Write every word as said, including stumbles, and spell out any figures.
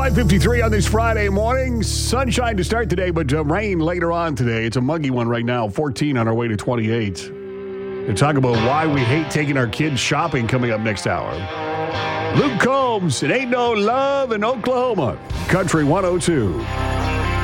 five fifty-three on this Friday morning. Sunshine to start today, but uh, rain later on today. It's a muggy one right now. fourteen on our way to twenty-eight. To talk about why we hate taking our kids shopping coming up next hour. Luke Combs, it ain't no love in Oklahoma. Country one oh two.